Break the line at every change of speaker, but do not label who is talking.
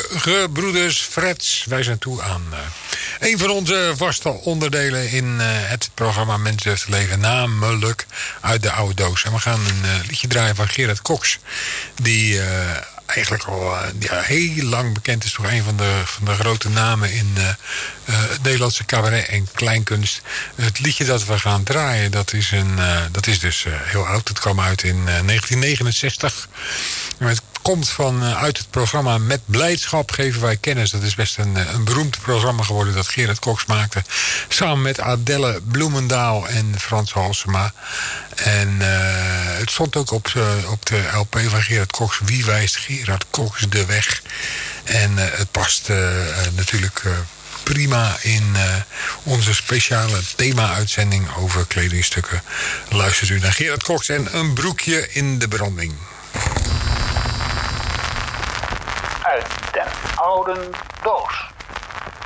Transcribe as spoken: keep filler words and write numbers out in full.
De gebroeders Frets. Wij zijn toe aan uh, een van onze vaste onderdelen in uh, het programma Mensen Durft te Leven. Namelijk Uit de Oude Doos. En we gaan een uh, liedje draaien van Gerard Cox. Die uh, eigenlijk al uh, ja, heel lang bekend is. Toch een van de, van de grote namen in uh, uh, Nederlandse cabaret en kleinkunst. Het liedje dat we gaan draaien, dat is, een, uh, dat is dus uh, heel oud. Het kwam uit in uh, negentien negenenzestig. Het komt van uh, uit het programma Met Blijdschap geven wij kennis. Dat is best een, een beroemd programma geworden dat Gerard Cox maakte. Samen met Adelle Bloemendaal en Frans Halsema. En uh, het stond ook op, uh, op de L P van Gerard Cox. Wie wijst Gerard Cox de weg? En uh, het past uh, uh, natuurlijk... Uh, prima in uh, onze speciale thema-uitzending over kledingstukken. Luistert u naar Gerard Cox en een broekje in de branding.
Uit den oude doos.